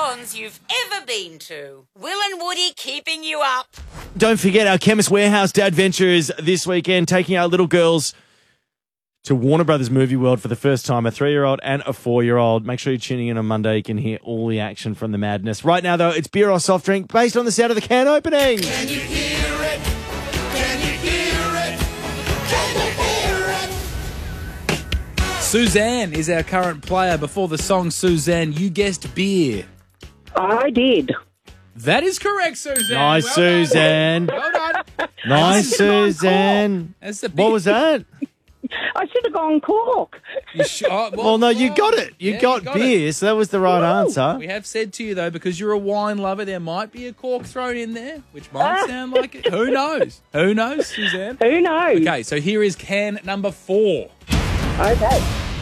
salons you've ever been to. Will and Woody keeping you up. Don't forget our Chemist Warehouse Dad Ventures this weekend, taking our little girls to Warner Brothers Movie World for the first time, a 3-year-old and a 4-year-old. Make sure you're tuning in on Monday. You can hear all the action from the madness. Right now, though, it's beer or soft drink based on the sound of the can opening. Can you hear it? Can you hear it? Can you hear it? Suzanne is our current player. Before the song, Suzanne, you guessed beer. I did. That is correct, Suzanne. Nice, Well Suzanne. done. Well done. Nice, Suzanne. That's the beer. What was that? I should have gone cork. Well, no, you got it. You got beer, so that was the right answer. We have said to you, though, because you're a wine lover, there might be a cork thrown in there, which might sound like it. Who knows? Who knows, Suzanne? Who knows? Okay, so here is can number 4. Okay.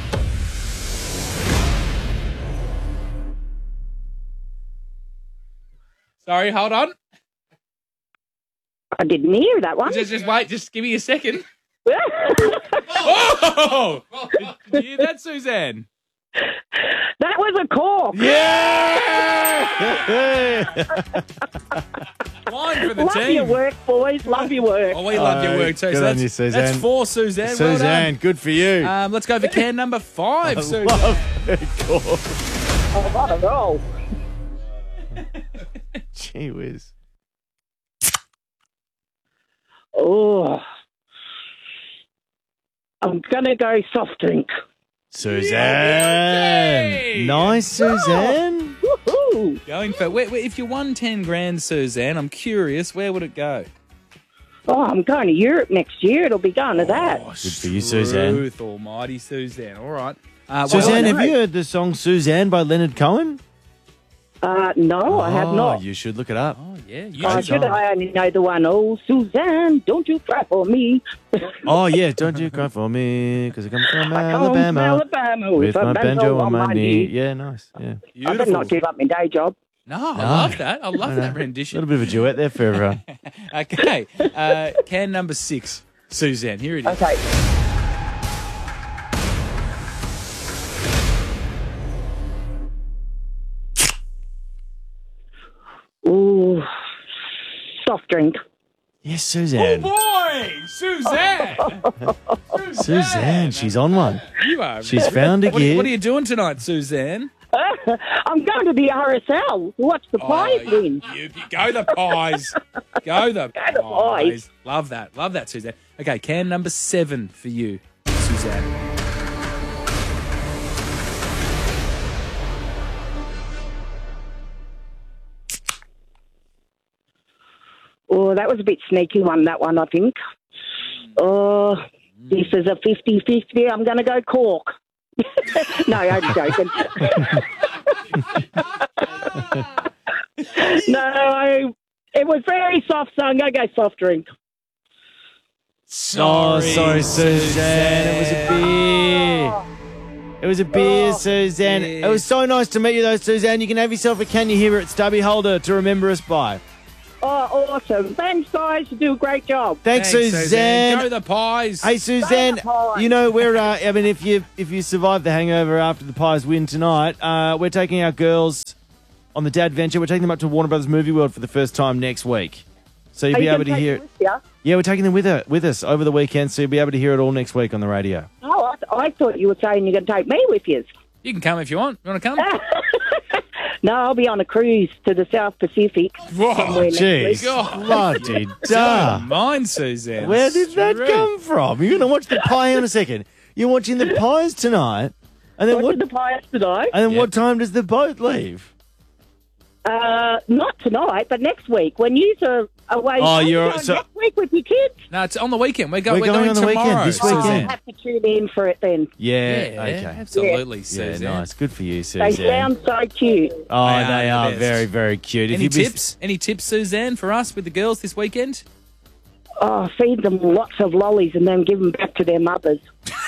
Sorry, hold on. I didn't hear that one. Just wait. Just give me a second. Oh! Did you hear that, Suzanne? That was a cork. Wine for the Love team. your work, boys. Love your work. Oh, we love your work too. Good So on you, Suzanne. That's 4, Suzanne. Suzanne, Well done. good for you. Let's go for can number 5, I Suzanne. love it. Cool. Oh, what a roll. Gee whiz. Oh. I'm going to go soft drink. Suzanne. Okay. Nice, Suzanne. Woohoo. Going for if you won 10 grand, Suzanne, I'm curious, where would it go? Oh, I'm going to Europe next year. It'll be going to that. Good for you, Suzanne. Truth almighty, Suzanne. All right. Suzanne, well, have you heard the song Suzanne by Leonard Cohen? No, I have not. You should look it up. Oh, yeah. You I should. should. I only know the one. Oh, Suzanne, don't you cry for me. Oh, yeah. Don't you cry for me, because I come from I come Alabama. from Alabama With my banjo on my knee. knee. Yeah, nice. Yeah. I better not give up my day job. No, I love that. I love that A rendition. little bit of a duet there for everyone. Okay. Can number 6, Suzanne. Here it is. Okay. Ooh, soft drink. Yes, Suzanne. Boy, Suzanne. Suzanne, she's on one. You are. She's found a gear. What are you doing tonight, Suzanne? I'm going to the RSL to watch the Pies win. You go the Pies. Go the the Pies. Love that. Love that, Suzanne. Okay, can number 7 for you, Suzanne. Oh, that was a bit sneaky one, that one, I think. Oh, this is a 50-50. I'm going to go cork. No, I'm joking. No, it was very soft, so I'm going to go soft drink. Sorry, Suzanne. It was a beer. It was a beer, Suzanne. yeah. It was so nice to meet you, though, Suzanne. You can have yourself a Can You Hear It Stubby holder to remember us by. Oh, awesome. Thanks, guys. You do a great job. Thanks, Suzanne. Go the Pies. Hey, Suzanne, Go the Pies. you know, I mean, if you survive the hangover after the Pies win tonight, we're taking our girls on the Dad Venture. We're taking them up to Warner Brothers Movie World for the first time next week. So you'll Are be you able gonna to take hear it it. with ya? Yeah, we're taking them with us over the weekend, so you'll be able to hear it all next week on the radio. Oh, I thought you were saying you're going to take me with you. You can come if you want. You want to come? No, I'll be on a cruise to the South Pacific. Whoa, somewhere next Jeez, week. bloody Don't duh. mind, Suzanne. Where did that Straight. come from? You're going to watch the Pie in a second. You're watching the Pies tonight, and then Watching what? the Pies tonight. And then Yeah. what time does the boat leave? Not tonight, but next week when you are away. Oh, you you're- going so- next week with your kids. No, it's on the weekend. We're going on the tomorrow, weekend, this Oh, weekend. I'll have to tune in for it then. Yeah, Yeah, okay. absolutely, Yeah, Suzanne. nice. Good for you, They Suzanne. sound so cute. Oh, They they are are the best. very, very cute. Any tips? Any tips, Suzanne, for us with the girls this weekend? Oh, feed them lots of lollies and then give them back to their mothers.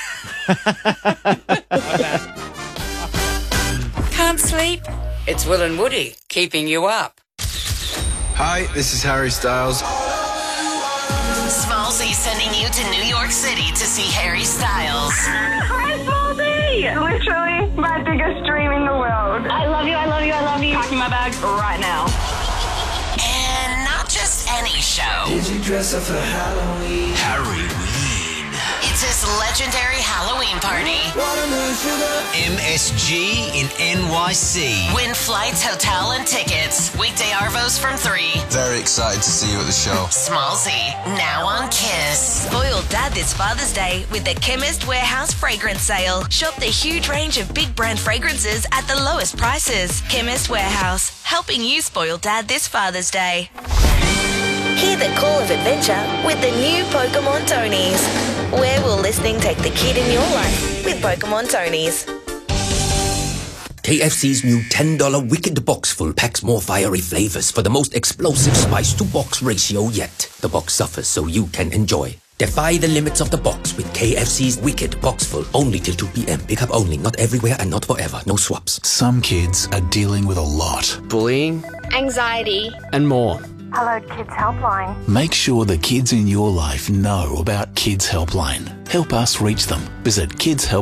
Can't sleep? It's Will and Woody keeping you up. Hi, this is Harry Styles. Smallzy sending you to New York City to see Harry Styles. Hi, Smallzy! Literally my biggest dream in the world. I love you, I love you, I love you. Talking my bag right now. And not just any show. Did you dress up for Halloween? It's his legendary Halloween party. Watermelon sugar. MSG in NYC. Win flights, hotel, and tickets. Weekday Arvos from 3. Very excited to see you at the show. Small Z, now on Kiss. Spoil Dad this Father's Day with the Chemist Warehouse fragrance sale. Shop the huge range of big brand fragrances at the lowest prices. Chemist Warehouse, helping you spoil Dad this Father's Day. Hear the call of adventure with the new Pokemon Tonies. Where will listening take the kid in your life with Pokemon Tonies? KFC's new $10 Wicked Box Full packs more fiery flavors for the most explosive spice-to-box ratio yet. The box suffers so you can enjoy. Defy the limits of the box with KFC's Wicked Box Full. Only till 2 p.m. Pick up only. Not everywhere and not forever. No swaps. Some kids are dealing with a lot. Bullying. Anxiety. And more. Hello Kids Helpline. Make sure the kids in your life know about Kids Helpline. Help us reach them. Visit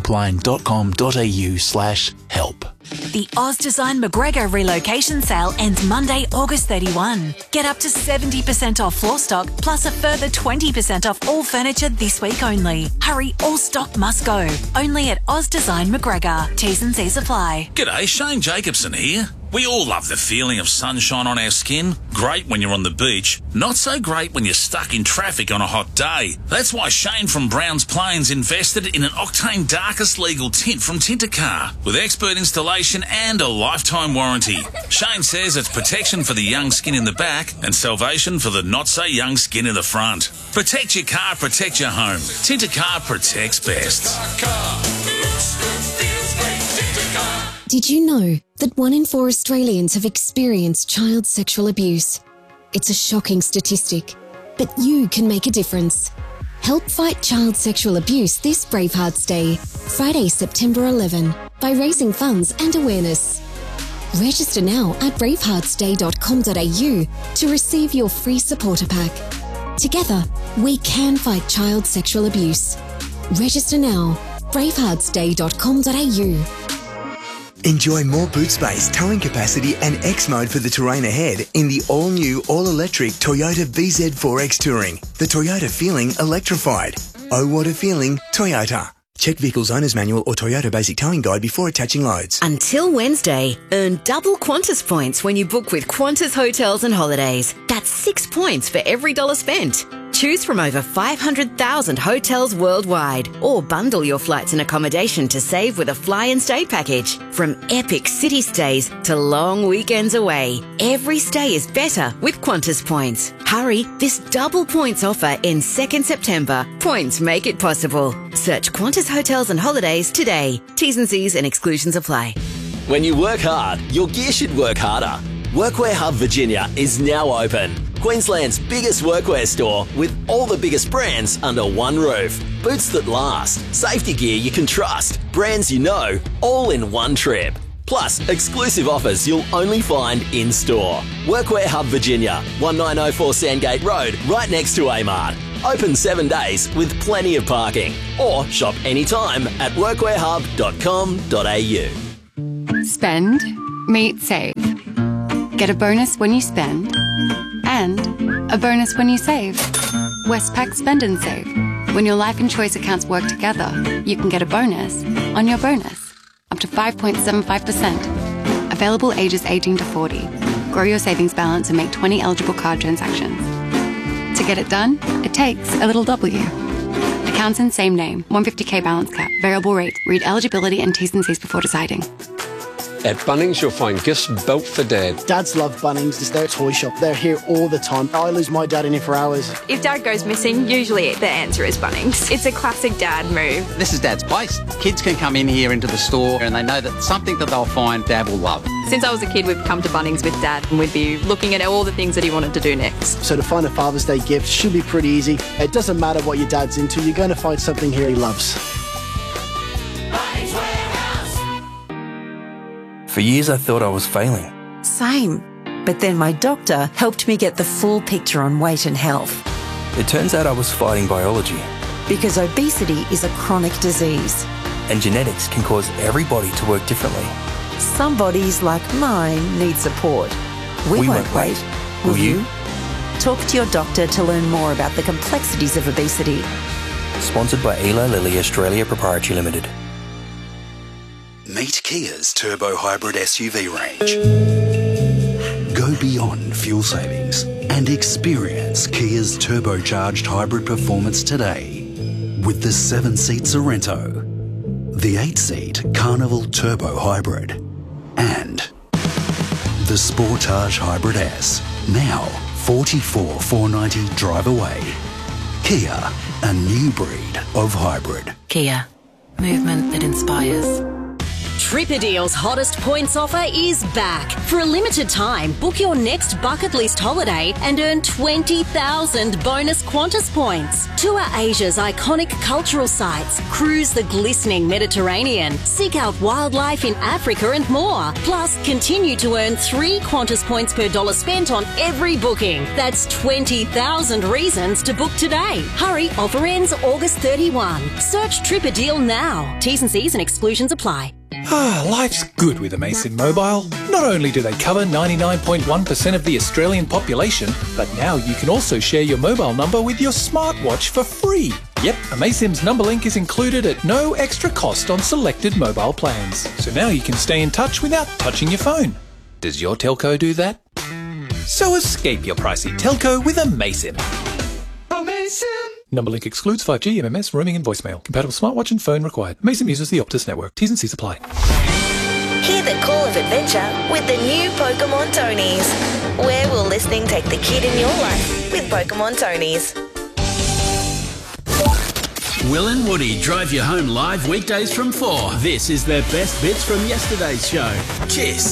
kidshelpline.com.au/help. The Oz Design McGregor relocation sale ends Monday, August 31. Get up to 70% off floor stock, plus a further 20% off all furniture this week only. Hurry, all stock must go. Only at Oz Design McGregor. T's and C's apply. G'day, Shane Jacobson here. We all love the feeling of sunshine on our skin. Great when you're on the beach. Not so great when you're stuck in traffic on a hot day. That's why Shane from Browns Plains invested in an Octane Darkest legal tint from Tintercar with expert installation and a lifetime warranty. Shane says it's protection for the young skin in the back and salvation for the not-so-young skin in the front. Protect your car, protect your home. Tintercar protects best. Did you know that 1 in 4 Australians have experienced child sexual abuse? It's a shocking statistic, but you can make a difference. Help fight child sexual abuse this Bravehearts Day, Friday, September 11, by raising funds and awareness. Register now at braveheartsday.com.au to receive your free supporter pack. Together, we can fight child sexual abuse. Register now, braveheartsday.com.au. Enjoy more boot space, towing capacity and X mode for the terrain ahead in the all-new, all-electric Toyota BZ4X Touring. The Toyota feeling electrified. Oh, what a feeling, Toyota. Check Vehicle's Owner's Manual or Toyota Basic Towing Guide before attaching loads. Until Wednesday, earn double Qantas points when you book with Qantas Hotels and Holidays. That's 6 points for every $1 spent. Choose from over 500,000 hotels worldwide or bundle your flights and accommodation to save with a fly and stay package. From epic city stays to long weekends away, every stay is better with Qantas points. Hurry, this double points offer ends 2nd September. Points make it possible. Search Qantas Hotels and Holidays today. T's and C's and exclusions apply. When you work hard, your gear should work harder. Workwear Hub Virginia is now open. Queensland's biggest workwear store with all the biggest brands under one roof. Boots that last, safety gear you can trust, brands you know, all in one trip. Plus, exclusive offers you'll only find in-store. Workwear Hub Virginia, 1904 Sandgate Road, right next to Amart. Open 7 days with plenty of parking. Or shop anytime at workwearhub.com.au. Spend, meet, save. Get a bonus when you spend and a bonus when you save. Westpac Spend and Save. When your life and choice accounts work together, you can get a bonus on your bonus, up to 5.75%. Available ages 18 to 40. Grow your savings balance and make 20 eligible card transactions. To get it done, it takes a little W. Accounts in same name, 150k balance cap, variable rate. Read eligibility and T's and C's before deciding. At Bunnings, you'll find gifts built for Dad. Dads love Bunnings. It's their toy shop. They're here all the time. I lose my dad in here for hours. If Dad goes missing, usually the answer is Bunnings. It's a classic Dad move. This is Dad's place. Kids can come in here into the store and they know that something that they'll find Dad will love. Since I was a kid, we've come to Bunnings with Dad and we'd be looking at all the things that he wanted to do next. So to find a Father's Day gift should be pretty easy. It doesn't matter what your dad's into, you're going to find something here he loves. For years I thought I was failing. Same. But then my doctor helped me get the full picture on weight and health. It turns out I was fighting biology. Because obesity is a chronic disease. And genetics can cause every body to work differently. Some bodies, like mine, need support. We won't wait. Will you? Talk to your doctor to learn more about the complexities of obesity. Sponsored by Eli Lilly Australia Proprietary Limited. Meet Kia's Turbo Hybrid SUV range. Go beyond fuel savings and experience Kia's turbocharged hybrid performance today with the 7-seat Sorento, the 8-seat Carnival Turbo Hybrid, and the Sportage Hybrid S. Now, $44,490 drive away. Kia, a new breed of hybrid. Kia, movement that inspires. Tripadeal's hottest points offer is back. For a limited time, book your next bucket list holiday and earn 20,000 bonus Qantas points. Tour Asia's iconic cultural sites, cruise the glistening Mediterranean, seek out wildlife in Africa and more. Plus, continue to earn 3 Qantas points per dollar spent on every booking. That's 20,000 reasons to book today. Hurry, offer ends August 31. Search Tripadeal now. T's and C's and exclusions apply. Life's good with Amaysim Mobile. Not only do they cover 99.1% of the Australian population, but now you can also share your mobile number with your smartwatch for free. Yep, Amaysim's number link is included at no extra cost on selected mobile plans. So now you can stay in touch without touching your phone. Does your telco do that? So escape your pricey telco with Amaysim. Amaysim! Number link excludes 5G, MMS, roaming and voicemail. Compatible smartwatch and phone required. Amaysim uses the Optus network. T's and C's apply. Hear the call of adventure with the new Pokemon Tonys. Where will listening take the kid in your life with Pokemon Tonys? Will and Woody drive you home live weekdays from 4. This is their best bits from yesterday's show. Kiss.